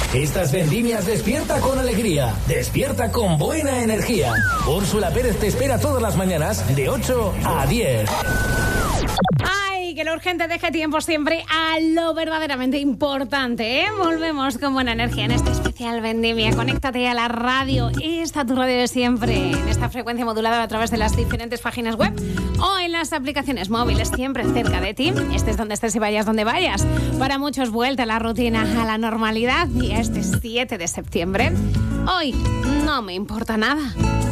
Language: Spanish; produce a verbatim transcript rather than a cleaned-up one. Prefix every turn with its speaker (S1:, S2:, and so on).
S1: Estas vendimias despierta con alegría, despierta con buena energía. Úrsula Pérez te espera todas las mañanas de ocho a diez.
S2: ¡Ay, que lo urgente deje tiempo siempre a lo verdaderamente importante! ¿eh? Volvemos con buena energía en este especial Vendimia. Conéctate a la radio, esta tu radio de siempre, en esta frecuencia modulada a través de las diferentes páginas web o en las aplicaciones móviles, siempre cerca de ti. Estés donde estés y vayas donde vayas. Para muchos, vuelta a la rutina, a la normalidad. Y este siete de septiembre, hoy no me importa nada.